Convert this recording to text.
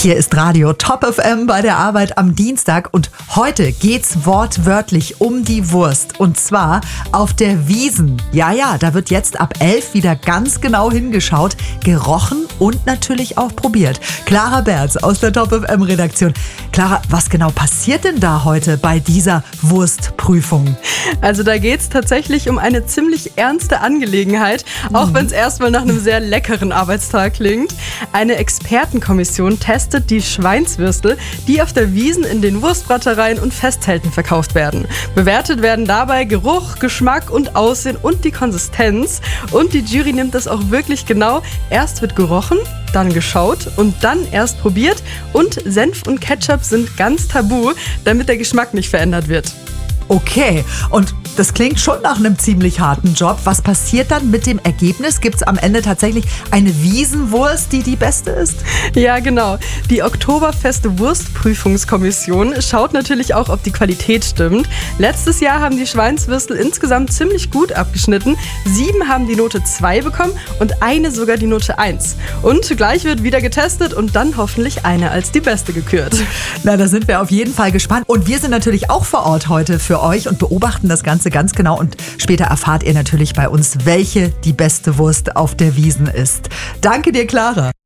Hier ist Radio Top FM bei der Arbeit am Dienstag und heute geht's wortwörtlich um die Wurst und zwar auf der Wiesn. Ja, da wird jetzt ab 11 wieder ganz genau hingeschaut, gerochen und natürlich auch probiert. Clara Berz aus der Top FM Redaktion. Clara, was genau passiert denn da heute bei dieser Wurstprüfung? Also da geht's tatsächlich um eine ziemlich ernste Angelegenheit, auch wenn es erstmal nach einem sehr leckeren Arbeitstag klingt. Eine Expertenkommission testet die Schweinswürstel, die auf der Wiesn in den Wurstbratereien und Festzelten verkauft werden. Bewertet werden dabei Geruch, Geschmack und Aussehen und die Konsistenz. Und die Jury nimmt das auch wirklich genau. Erst wird gerochen, dann geschaut und dann erst probiert. Und Senf und Ketchup sind ganz tabu, damit der Geschmack nicht verändert wird. Okay, und das klingt schon nach einem ziemlich harten Job. Was passiert dann mit dem Ergebnis? Gibt es am Ende tatsächlich eine Wiesenwurst, die beste ist? Ja, genau. Die Oktoberfeste Wurstprüfungskommission schaut natürlich auch, ob die Qualität stimmt. Letztes Jahr haben die Schweinswürstel insgesamt ziemlich gut abgeschnitten. 7 haben die Note 2 bekommen und eine sogar die Note 1. Und gleich wird wieder getestet und dann hoffentlich eine als die beste gekürt. Na, da sind wir auf jeden Fall gespannt. Und wir sind natürlich auch vor Ort heute für euch und beobachten das Ganze ganz genau. Und später erfahrt ihr natürlich bei uns, welche die beste Wurst auf der Wiesn ist. Danke dir, Clara.